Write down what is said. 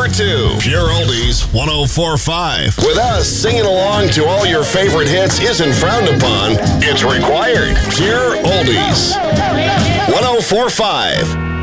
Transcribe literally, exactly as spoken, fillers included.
number two. Pure Oldies one oh four point five. With us, singing along to all your favorite hits isn't frowned upon. It's required. Pure Oldies one oh four point five.